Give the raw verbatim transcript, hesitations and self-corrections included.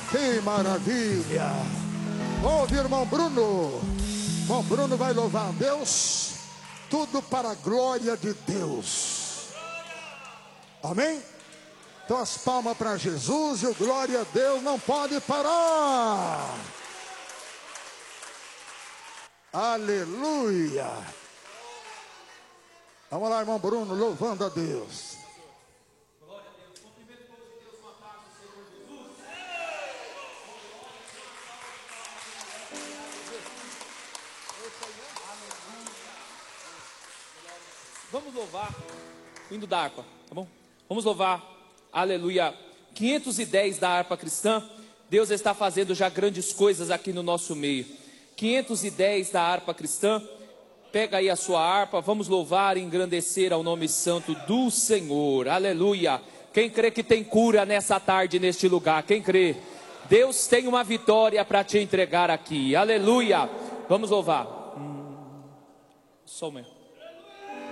Que maravilha! Ouve, irmão Bruno. Irmão Bruno vai louvar a Deus. Tudo para a glória de Deus. Amém? Então as palmas para Jesus e o glória a Deus não pode parar. Aleluia. Vamos lá, irmão Bruno, louvando a Deus. Glória a Deus. Cumprimento o povo de Deus com a paz do Senhor Jesus. Vamos louvar o hino da harpa, tá bom? Vamos louvar, aleluia, quinhentos e dez da harpa cristã. Deus está fazendo já grandes coisas aqui no nosso meio. quinhentos e dez da harpa cristã. Pega aí a sua harpa, vamos louvar e engrandecer ao nome santo do Senhor, aleluia. Quem crê que tem cura nessa tarde, neste lugar? Quem crê? Deus tem uma vitória para te entregar aqui, aleluia. Vamos louvar. Hum, só um momento.